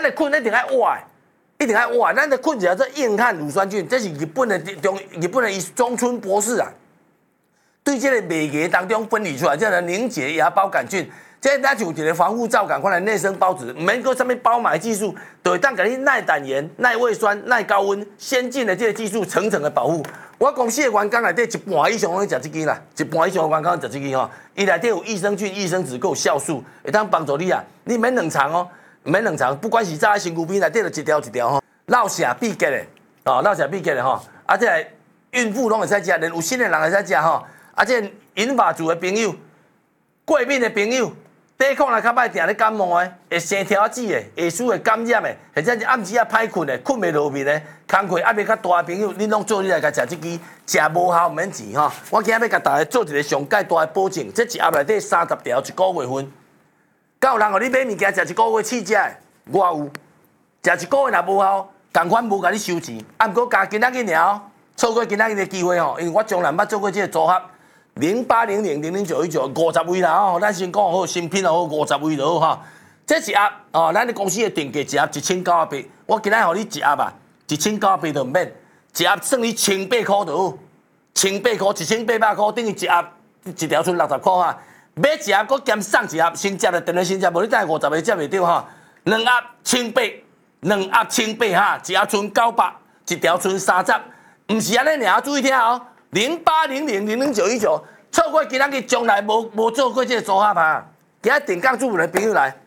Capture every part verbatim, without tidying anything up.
咱的菌一定要活的，一定要活的。咱的菌叫做硬汉乳酸菌，这是日本的中日本的中村博士啊，对这个麦芽当中分离出来，叫做凝结芽孢杆菌。这咱像一个防护罩，赶快来内生孢子，唔免搁上面包埋技术，就会当给你耐胆盐、耐胃酸、耐高温，先进的这个技术层层的保护。我公司的员工内底一半以上拢食这支啦，一半以上的员工食这支吼，伊内底有益生菌、益生质，还有酵素，会当帮助你啊。你免冷藏哦，免冷藏，不管是早在身躯边内底就一条一条吼，落下必结的，哦，落下必结的吼，啊，这个孕妇拢会使食，连有新的人会使食吼，啊，这银发族的朋友、过敏的朋友。抵抗力较歹，定咧感冒的，会生条子的，下属会感染的，或者是暗时啊歹困的，困袂落眠的，工课压力较大的朋友，恁拢做你来甲食这支，食无效毋免钱吼。我今日要甲大家做一个上介大的保证，这一盒内底三十条，一个月份。敢有人互你买物件食一个月试食的？我有，食一个月若无效，共款无甲你收钱，啊，毋过加今仔日尔，错过今仔日的机会吼，因为我从来捌做过这个组合。零八零零零零九一九五十位啦吼，咱先讲好新品好五十位就好哈。这一盒哦，咱的公司的定价一盒一千九百八，我今仔互你一盒啊，一千九百八就免，一盒算你千八块就好，千八块一千八百块等于一盒一条剩六十块哈。买一盒搁兼送一盒，先接的等于先接，无你等五十个接袂到哈。两盒千八，两盒千八哈，一盒剩九百，一条剩三十，唔是安尼尔，注意听哦。零八零零零零九一九，错过今仔日从来无无做过这个组合啊！今仔定岗主妇的朋友来，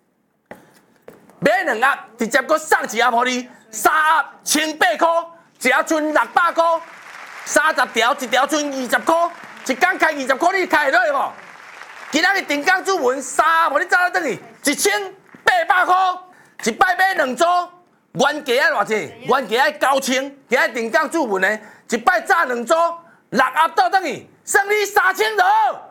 买两盒，直接搁送一盒予你，三盒千八块，一盒剩六百块，三十条一条剩二十块，一天开二十块，你开会落无？今仔日定岗主妇三盒，予你早倒转去，一千八百块，一摆买两组，原价要偌济？原价要九千，今仔定岗主妇呢？一摆炸两组，六盒倒转去，算你三千就好。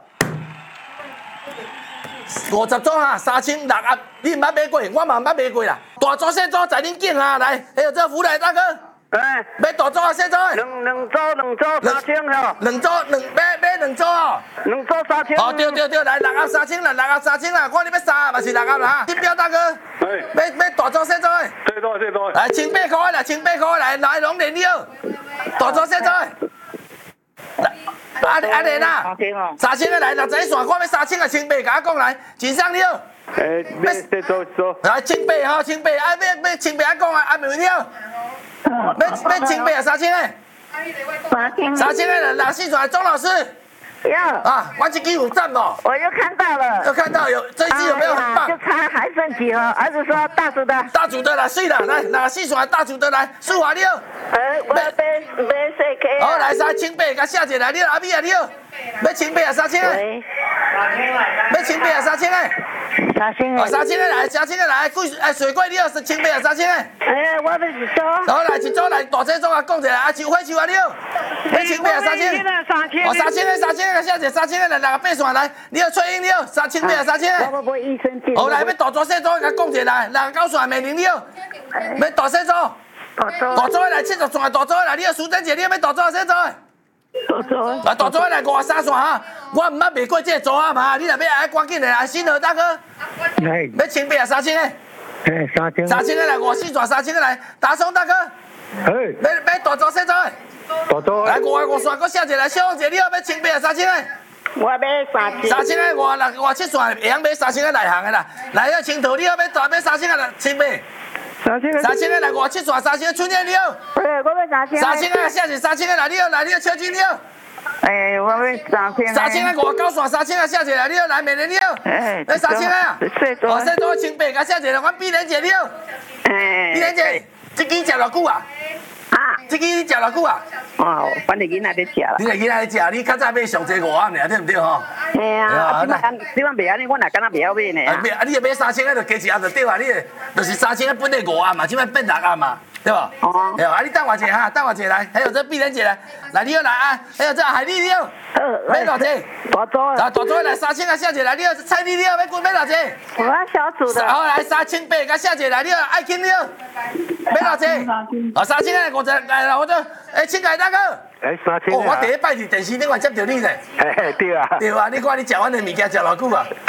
五十组哈，三千六盒，你毋捌买过，我嘛毋捌买过啦。大组小组在恁拣哈，来，还有这福来大哥， 哎， 买大组啊，小组？ 两两组两组三千吼， 两组两买买两组哦， 两组三千。 哦，对对对，来六盒三千啦，六盒三千啦，看你要三盒嘛是六盒啦哈。金标大哥， 哎， 买买大组小组的， 最多最多。 来千八块啦，千八块来来拢连了，大组小组的。阿阿莲啊，三千个来，六十一线，看要三千个千八，甲我讲来，钱送了。 诶，要再做做。 来千八吼，千八，啊要要千八啊讲啊，啊袂了。要要千八啊，三千个。 三千。 三千个人，哪四线？钟老师。 有。 啊，我这支有赞哦。 我又看到了。 又看到有这一支有没有很棒？ 就差还剩几盒？儿子说大组的。 大组的来，水啦，来哪四线大组的来，四华六。 呃，我买买四 K。 好，来三千八，甲下姐来，你阿米啊你，要千八啊三千个。要千八啊三千个。 三千个。 哦，三千个来，三千个来，贵哎水贵了是千八啊三千个。 哎，我要一组。 好来一组来，大这组啊讲一下，啊秋花秋花六，要千八啊三千。哦三千个三千个，小姐三千个来，六个八线来，你要吹音了，三千八啊三千个。 我我我医生进。 好来，要大组小组甲讲一下来，六个九线命令了，要大小组。大组的来七十线，大组的来，你要苏珍姐，你要要大组小组的。 大组。 啊，大组的来五十三线哈，我毋捌卖过这个组合嘛，你若要爱赶紧的来，新河大哥。 来。 要千八啊三千个。 哎，三千。 三千个来，五四线三千个来，打松大哥。 哎。 要要大组小组的。 大组。 来五个五线，搁写一个来，小凤姐，你要要千八啊三千个。 我要三千。 三千个五六五七线，会晓买三千个内行的啦。来要青桃，你要要大买三千个来，千八。 三千个。 三千个来五七线，三千个春燕你要。 对，我要三千。 三千个写一三千个来，你要来你要秋金你要。 哎，我要三千。 三千个五九线，三千个写一个来，你要来美人你要。 哎。 要三千个啊。 最多。 哦，最多千八，甲写一个，阮碧莲姐你要。 哎。 碧莲姐，这支食偌久啊？ 啊。 这支你食偌久啊？ 哦，反正囡仔在食啦。 你个囡仔在食，你较早买上济五盒尔，对毋对吼？ 嘿啊，你讲袂安尼，我哪敢若袂晓买呢？ 啊，啊，你若买三千个，就加一盒就对啊，你就是三千个本来五盒嘛，即摆变六盒嘛，对吧？哦。对吧？啊，你等我一下哈，等我一下来，还有这碧莲姐来，来你要来啊，还有这海丽你要，买偌济？ 大组的。 啊，大组来三千个写一来，你要蔡丽你要买几买偌济？ 我要小组的。 好来三千八，甲写一来，你要爱卿你要买偌济？啊，三千个五十来，我就诶，请介大哥。 哎，三千。 哦，我第一摆伫电视顶我接到你咧。 嘿嘿，对啊。 对啊，你看你食阮的物件食偌久啊？